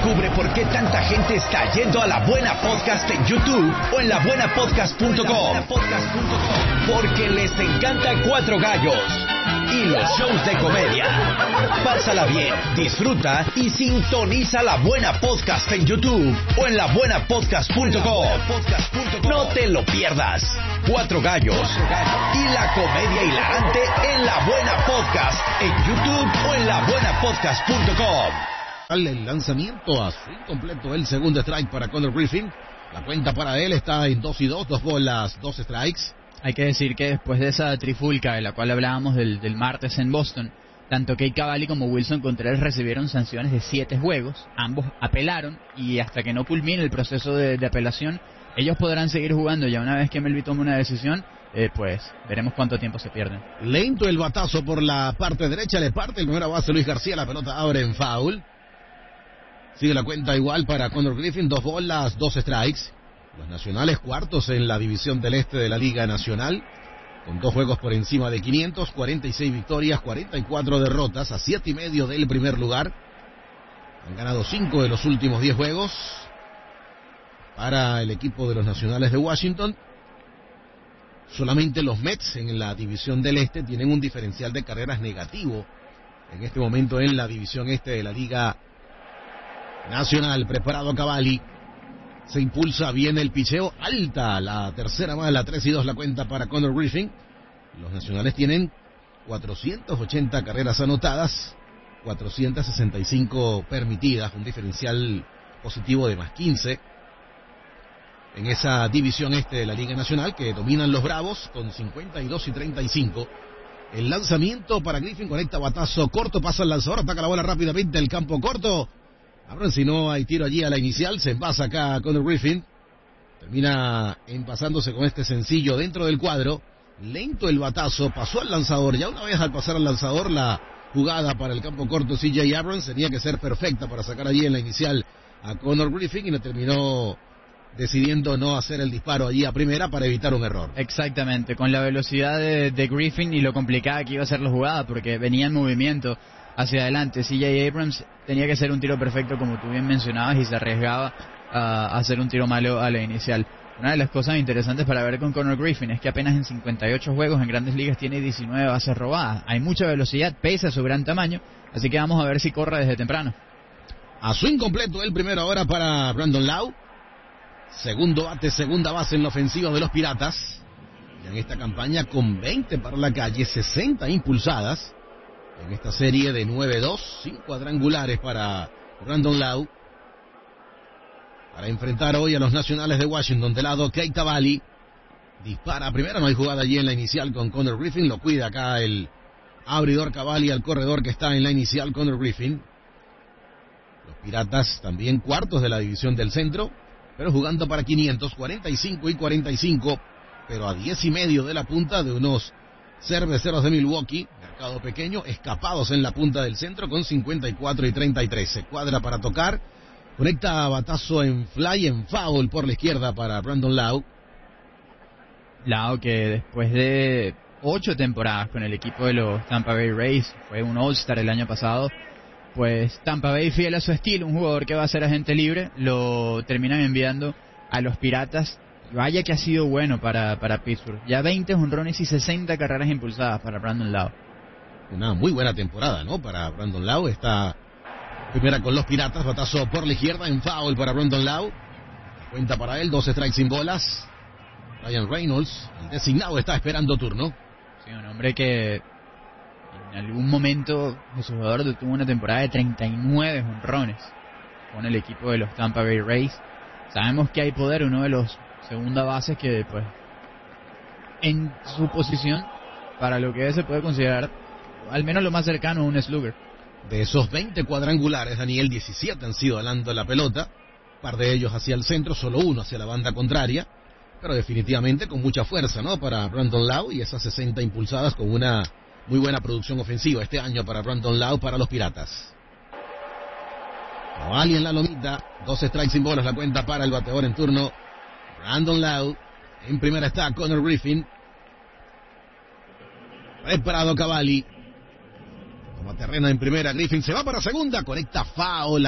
Descubre por qué tanta gente está yendo a La Buena Podcast en YouTube o en labuenapodcast.com. Porque les encanta Cuatro Gallos y los shows de comedia. Pásala bien, disfruta y sintoniza La Buena Podcast en YouTube o en labuenapodcast.com. No te lo pierdas. Cuatro Gallos y la comedia hilarante en La Buena Podcast en YouTube o en labuenapodcast.com. El lanzamiento a swing completo, el segundo strike para Connor Griffin. La cuenta para él está en 2-2, 2 bolas, 2 strikes. Hay que decir que después de esa trifulca de la cual hablábamos del martes en Boston, tanto Cade Cavalli como Wilson Contreras recibieron sanciones de 7 juegos. Ambos apelaron y hasta que no culmine el proceso de apelación, ellos podrán seguir jugando. Ya una vez que MLB tome una decisión, pues veremos cuánto tiempo se pierden. Lento el batazo por la parte derecha, le parte el primera base Luis García, la pelota abre en foul. Sigue la cuenta igual para Connor Griffin, 2 bolas, 2 strikes. Los nacionales cuartos en la división del este de la Liga Nacional, con 2 juegos por encima de 500, 46 victorias, 44 derrotas, a 7.5 del primer lugar. Han ganado 5 de los últimos 10 juegos para el equipo de los nacionales de Washington. Solamente los Mets en la división del este tienen un diferencial de carreras negativo en este momento en la división este de la Liga Nacional. Preparado Cavalli, se impulsa bien el picheo, alta la tercera mala, 3-2 la cuenta para Connor Griffin. Los nacionales tienen 480 carreras anotadas, 465 permitidas, un diferencial positivo de más 15 en esa división este de la Liga Nacional, que dominan los Bravos con 52-35. El lanzamiento para Griffin, conecta batazo corto, pasa el lanzador, ataca la bola rápidamente, el campo corto. Abran, si no hay tiro allí a la inicial, se envasa acá Connor Griffin. Termina envasándose con este sencillo dentro del cuadro. Lento el batazo, pasó al lanzador. Ya una vez al pasar al lanzador, la jugada para el campo corto CJ Abrams tenía que ser perfecta para sacar allí en la inicial a Connor Griffin, y le terminó decidiendo no hacer el disparo allí a primera para evitar un error. Exactamente, con la velocidad de Griffin y lo complicada que iba a ser la jugada, porque venía en movimiento hacia adelante. CJ Abrams tenía que ser un tiro perfecto, como tú bien mencionabas, y se arriesgaba a hacer un tiro malo a la inicial. Una de las cosas interesantes para ver con Connor Griffin es que apenas en 58 juegos en Grandes Ligas tiene 19 bases robadas. Hay mucha velocidad, pese a su gran tamaño, así que vamos a ver si corre desde temprano. A swing completo, el primero ahora para Brandon Lowe. Segundo bate, segunda base en la ofensiva de los Piratas. Y en esta campaña con 20 para la calle, 60 impulsadas. En esta serie de 9-2, 5 cuadrangulares para Brandon Lowe. Para enfrentar hoy a los nacionales de Washington. De lado, Cade Cavalli dispara primero, no hay jugada allí en la inicial con Connor Griffin. Lo cuida acá el abridor Cavalli al corredor que está en la inicial, Connor Griffin. Los Piratas también cuartos de la división del centro, pero jugando para 500, 45 y 45, pero a 10.5 de la punta de unos Cerveceros de Milwaukee, mercado pequeño, escapados en la punta del centro con 54 y 33. Se cuadra para tocar, conecta batazo en fly, en foul por la izquierda para Brandon Lowe. Lowe, que después de 8 temporadas con el equipo de los Tampa Bay Rays, fue un All-Star el año pasado, pues Tampa Bay, fiel a su estilo, un jugador que va a ser agente libre, lo terminan enviando a los Piratas. Vaya que ha sido bueno para Pittsburgh. Ya 20 jonrones y 60 carreras impulsadas para Brandon Lowe. Una muy buena temporada, ¿no? Para Brandon Lowe. Está primera con los Piratas, batazo por la izquierda en foul para Brandon Lowe. Cuenta para él, 2 strikes sin bolas. Ryan Reynolds, el designado, está esperando turno. Sí, un hombre que en algún momento de su jugador tuvo una temporada de 39 jonrones con el equipo de los Tampa Bay Rays. Sabemos que hay poder, uno de los segunda base que, pues, en su posición, para lo que se puede considerar al menos lo más cercano a un slugger. De esos 20 cuadrangulares, Daniel, 17 han sido alando la pelota, un par de ellos hacia el centro, solo uno hacia la banda contraria, pero definitivamente con mucha fuerza, ¿no? Para Brandon Lowe, y esas 60 impulsadas con una muy buena producción ofensiva este año para Brandon Lowe, para los Piratas. Cavalli en la lomita, 2 strikes sin bolas, la cuenta para el bateador en turno, Brandon Lowe. En primera está Connor Griffin. Preparado Cavalli. Toma terreno en primera, Griffin se va para segunda, conecta foul.